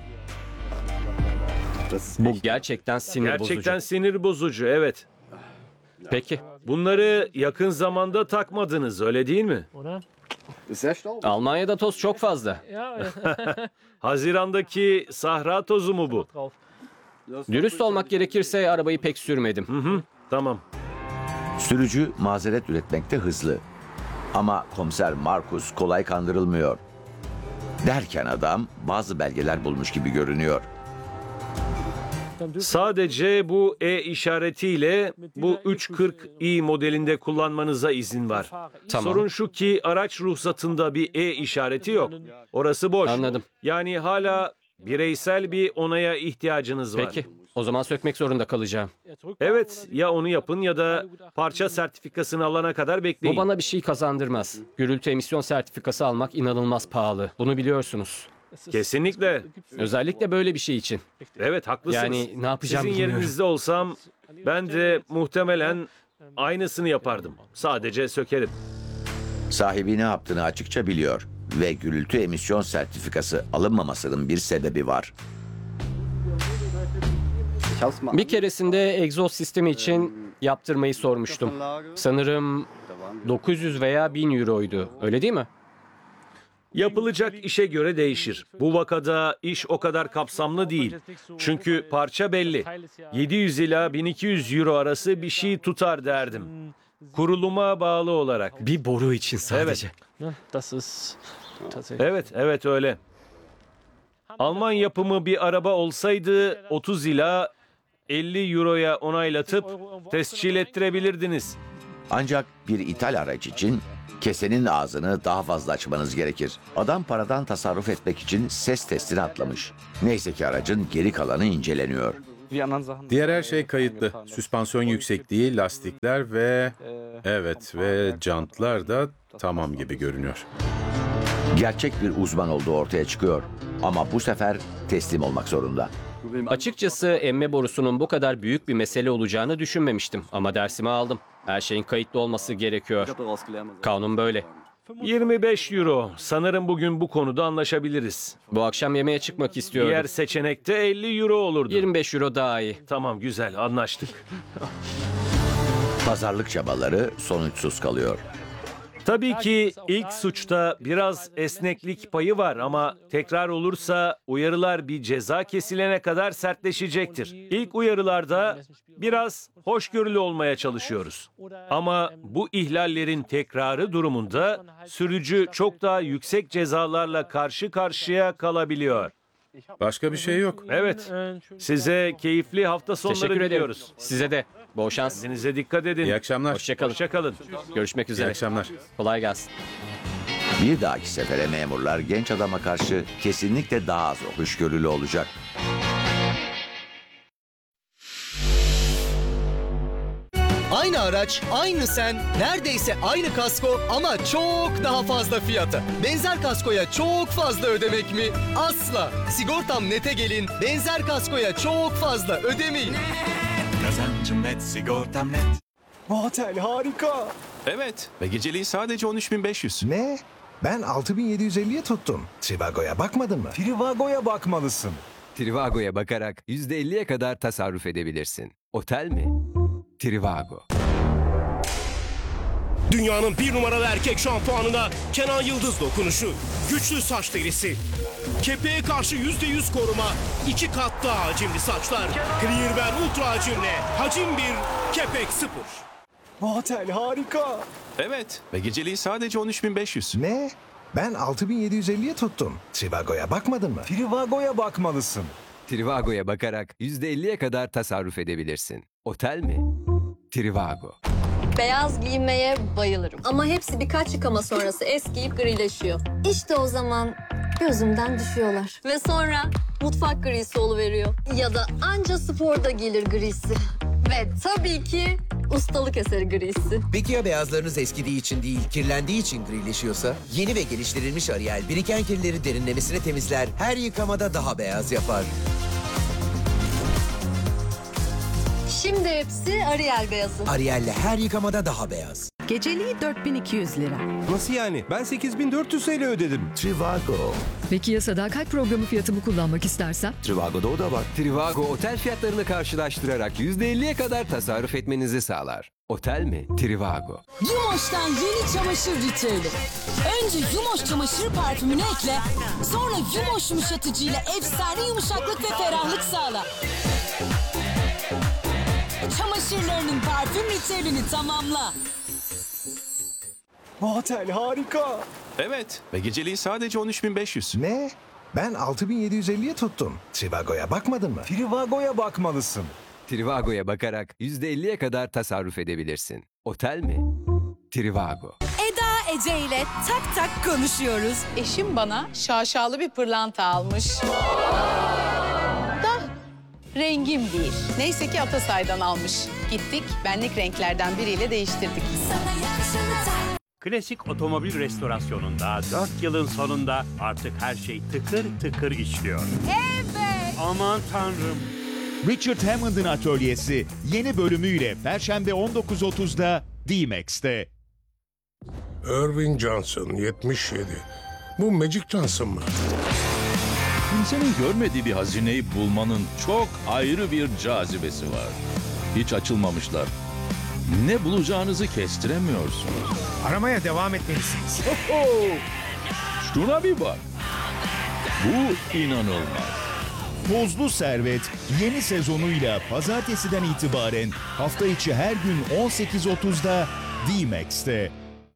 Bu gerçekten sinir bozucu. Gerçekten sinir bozucu, evet. Peki. Bunları yakın zamanda takmadınız, öyle değil mi? Almanya'da toz çok fazla. Hazirandaki sahra tozu mu bu? Dürüst olmak gerekirse arabayı pek sürmedim. Hı hı, tamam. Sürücü mazeret üretmekte hızlı. Ama komiser Marcus kolay kandırılmıyor. Derken adam bazı belgeler bulmuş gibi görünüyor. Sadece bu E işaretiyle bu üç kırk i modelinde kullanmanıza izin var. Tamam. Sorun şu ki araç ruhsatında bir E işareti yok. Orası boş. Anladım. Yani hala bireysel bir onaya ihtiyacınız var. Peki. O zaman sökmek zorunda kalacağım. Evet, ya onu yapın ya da parça sertifikasını alana kadar bekleyin. Bu bana bir şey kazandırmaz. Gürültü emisyon sertifikası almak inanılmaz pahalı. Bunu biliyorsunuz. Kesinlikle. Özellikle böyle bir şey için. Evet, haklısınız. Yani ne yapacağım Sizin bilmiyorum. yerinizde olsam ben de muhtemelen aynısını yapardım. Sadece sökerim. Sahibi ne yaptığını açıkça biliyor ve gürültü emisyon sertifikası alınmamasının bir sebebi var. Bir keresinde egzoz sistemi için yaptırmayı sormuştum. Sanırım dokuz yüz veya bin euroydu. Öyle değil mi? Yapılacak işe göre değişir. Bu vakada iş o kadar kapsamlı değil. Çünkü parça belli. yedi yüz ila bin iki yüz euro arası bir şey tutar derdim. Kuruluma bağlı olarak. Bir boru için sadece. Evet, evet öyle. Alman yapımı bir araba olsaydı otuz ila elli euroya onaylatıp tescil ettirebilirdiniz. Ancak bir ithal araç için kesenin ağzını daha fazla açmanız gerekir. Adam paradan tasarruf etmek için ses testini atlamış. Neyse ki aracın geri kalanı inceleniyor. Diğer her şey kayıtlı. Süspansiyon yüksekliği, lastikler ve... Evet ve jantlar da tamam gibi görünüyor. Gerçek bir uzman olduğu ortaya çıkıyor. Ama bu sefer teslim olmak zorunda. Açıkçası emme borusunun bu kadar büyük bir mesele olacağını düşünmemiştim. Ama dersimi aldım. Her şeyin kayıtlı olması gerekiyor. Kanun böyle. yirmi beş euro. Sanırım bugün bu konuda anlaşabiliriz. Bu akşam yemeğe çıkmak istiyorum. Diğer seçenekte elli euro olurdu. yirmi beş euro daha iyi. Tamam, güzel, anlaştık. Pazarlık çabaları sonuçsuz kalıyor. Tabii ki ilk suçta biraz esneklik payı var ama tekrar olursa uyarılar bir ceza kesilene kadar sertleşecektir. İlk uyarılarda biraz hoşgörülü olmaya çalışıyoruz. Ama bu ihlallerin tekrarı durumunda sürücü çok daha yüksek cezalarla karşı karşıya kalabiliyor. Başka bir şey yok. Evet. Size keyifli hafta sonları Teşekkür ederim. diliyoruz. Size de. Bol şans. Kendinize dikkat edin. İyi akşamlar. Hoşçakalın. Hoşçakalın. Görüşmek üzere. İyi akşamlar. Kolay gelsin. Bir dahaki sefere memurlar genç adama karşı kesinlikle daha az hoşgörülü olacak. Aynı araç, aynı sen, neredeyse aynı kasko ama çok daha fazla fiyata. Benzer kaskoya çok fazla ödemek mi? Asla. Sigortam Net'e gelin, benzer kaskoya çok fazla ödemeyin. Kazancım net, sigortam net. Bu otel harika. Evet ve geceliği sadece on üç bin beş yüz. Ne? Ben altı bin yedi yüz elliye tuttum. Trivago'ya bakmadın mı? Trivago'ya bakmalısın. Trivago'ya bakarak yüzde elliye kadar tasarruf edebilirsin. Otel mi? Trivago. Dünyanın bir numaralı erkek şampuanına Kenan Yıldız dokunuşu. Güçlü saç derisi. Kepeğe karşı yüzde yüz koruma. iki kat daha hacimli saçlar. Clearwear Ultra hacimle. Hacim bir, kepek sıfır. Bu otel harika. Evet ve geceliği sadece on üç bin beş yüz. Ne? Ben altı bin yedi yüz elliye tuttum. Trivago'ya bakmadın mı? Trivago'ya bakmalısın. Trivago'ya bakarak yüzde elliye kadar tasarruf edebilirsin. Otel mi? Trivago. Beyaz giymeye bayılırım. Ama hepsi birkaç yıkama sonrası eskiyip grileşiyor. İşte o zaman gözümden düşüyorlar. Ve sonra mutfak grisi oluveriyor. Ya da anca sporda gelir grisi. Ve tabii ki ustalık eseri grisi. Peki ya beyazlarınız eskidiği için değil, kirlendiği için grileşiyorsa? Yeni ve geliştirilmiş Ariel biriken kirleri derinlemesine temizler, her yıkamada daha beyaz yapar. Şimdi hepsi Ariel beyazı. Ariel'le her yıkamada daha beyaz. Geceliği dört bin iki yüz lira. Nasıl yani? Ben sekiz bin dört yüz T L ödedim. Trivago. Peki ya sadakat programı fiyatımı kullanmak istersem? Trivago'da o da var. Trivago otel fiyatlarını karşılaştırarak yüzde elliye kadar tasarruf etmenizi sağlar. Otel mi? Trivago. Yumoş'tan yeni çamaşır ritüeli. Önce Yumoş çamaşır parfümünü ekle, sonra Yumoş yumuşatıcıyla efsane yumuşaklık ve ferahlık sağla. Çamaşırlarının parfüm ritüelini tamamla. Bu otel harika. Evet ve geceliği sadece on üç bin beş yüz. Ne? Ben altı bin yedi yüz elliye tuttum. Trivago'ya bakmadın mı? Trivago'ya bakmalısın. Trivago'ya bakarak yüzde elliye kadar tasarruf edebilirsin. Otel mi? Trivago. Eda Ece ile tak tak konuşuyoruz. Eşim bana şaşalı bir pırlanta almış. Da rengim değil. Neyse ki Atasay'dan almış. Gittik, benlik renklerden biriyle değiştirdik. Klasik otomobil restorasyonunda dört yılın sonunda artık her şey tıkır tıkır işliyor. Evet. Aman tanrım. Richard Hammond'ın Atölyesi yeni bölümüyle Perşembe on dokuz otuzda D-Max'te. Irving Johnson, yetmiş yedi. Bu Magic Johnson mı? Kimsenin görmediği bir hazineyi bulmanın çok ayrı bir cazibesi var. Hiç açılmamışlar. Ne bulacağınızı kestiremiyorsunuz. Aramaya devam etmelisiniz. Şuna bir bak. Bu inanılmaz. Tozlu Servet yeni sezonuyla pazartesiden itibaren hafta içi her gün on sekiz otuzda D-Max'te.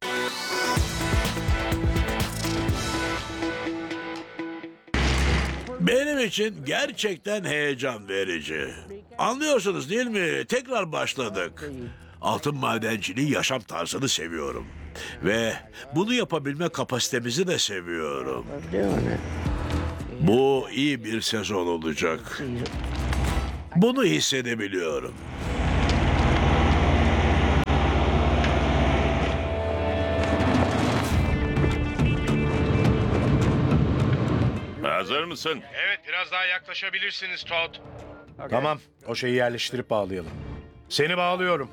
Benim için gerçekten heyecan verici. Anlıyorsunuz değil mi? Tekrar başladık. altın madenciliği yaşam tarzını seviyorum. Ve bunu yapabilme kapasitemizi de seviyorum. Bu iyi bir sezon olacak. Bunu hissedebiliyorum. Hazır mısın? Evet, biraz daha yaklaşabilirsiniz Todd. Tamam, o şeyi yerleştirip bağlayalım. Seni bağlıyorum.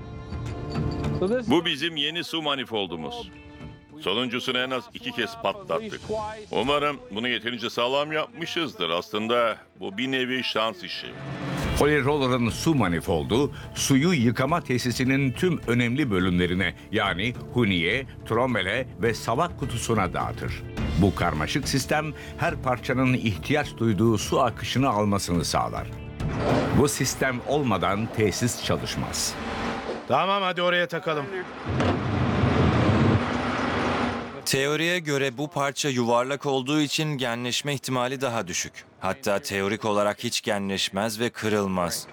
Bu bizim yeni su manifoldumuz. Sonuncusunu en az iki kez patlattık. Umarım bunu yeterince sağlam yapmışızdır. Aslında bu bir nevi şans işi. Polyroller'ın su manifoldu, suyu yıkama tesisinin tüm önemli bölümlerine yani huniye, trombele ve savak kutusuna dağıtır. Bu karmaşık sistem her parçanın ihtiyaç duyduğu su akışını almasını sağlar. Bu sistem olmadan tesis çalışmaz. Tamam, hadi oraya takalım. Teoriye göre bu parça yuvarlak olduğu için genleşme ihtimali daha düşük. Hatta teorik olarak hiç genleşmez ve kırılmaz.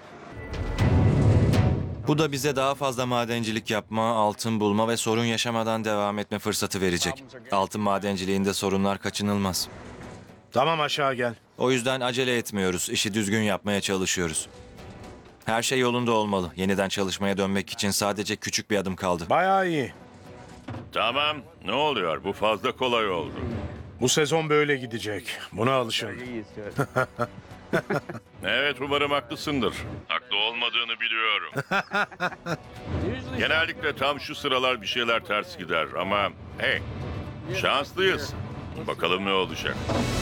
Bu da bize daha fazla madencilik yapma, altın bulma ve sorun yaşamadan devam etme fırsatı verecek. Altın madenciliğinde sorunlar kaçınılmaz. Tamam, aşağı gel. O yüzden acele etmiyoruz, işi düzgün yapmaya çalışıyoruz. Her şey yolunda olmalı. Yeniden çalışmaya dönmek için sadece küçük bir adım kaldı. Bayağı iyi. Tamam, ne oluyor? Bu fazla kolay oldu. Bu sezon böyle gidecek. Buna alışın. Evet, umarım haklısındır. Haklı olmadığını biliyorum. Genellikle tam şu sıralar bir şeyler ters gider ama hey, şanslıyız. Bakalım ne olacak.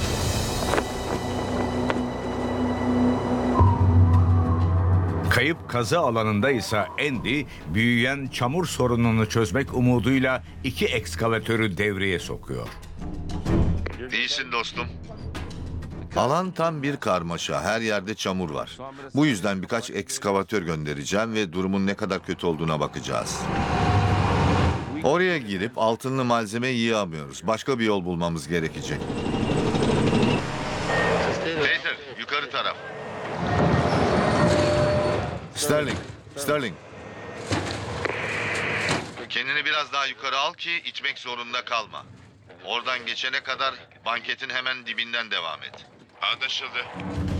Kayıp kazı alanında ise Andy, büyüyen çamur sorununu çözmek umuduyla iki ekskavatörü devreye sokuyor. İyisin dostum. Alan tam bir karmaşa. Her yerde çamur var. Bu yüzden birkaç ekskavatör göndereceğim ve durumun ne kadar kötü olduğuna bakacağız. Oraya girip altınlı malzeme yığamıyoruz. Başka bir yol bulmamız gerekecek. Peter, yukarı taraf. Sterling, Sterling. Kendini biraz daha yukarı al ki itmek zorunda kalma. Oradan geçene kadar banketin hemen dibinden devam et. Anlaşıldı.